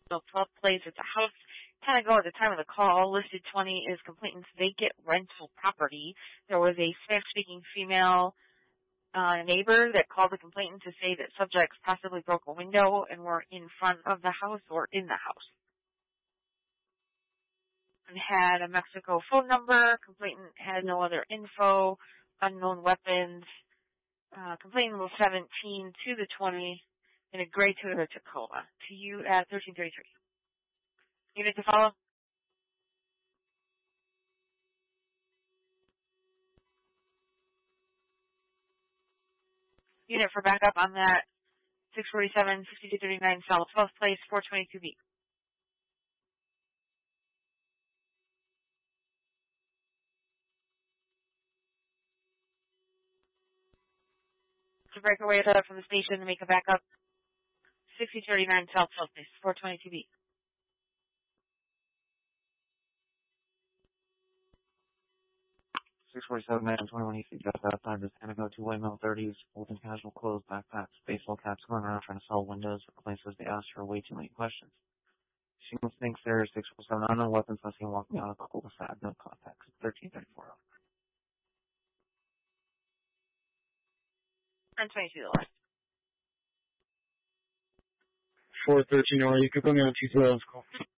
12th place. It's a house, kind of go at the time of the call. Listed 20 is complainant's vacant rental property. There was a Spanish-speaking female neighbor that called the complainant to say that subjects possibly broke a window and were in front of the house or in the house. And had a Mexico phone number. Complainant had no other info. Unknown weapons. Complainant was 17 to the 20 in a gray Toyota Tacoma. To you at 1333. Unit to follow? Unit for backup on that 647, 6239 South 12th Place, 422B. To break away from the station to make a backup, 6039 South 12th Place, 422B. East just outside this Anago two-way mill 30s, holding casual clothes, backpacks, baseball caps, going around trying to sell windows for places they asked her way too many questions. She thinks there are 647 unknown weapons left seen walking out of the cul-de-sac, no contacts. 1334. And 22 the left. 413 you could put me on 212's call.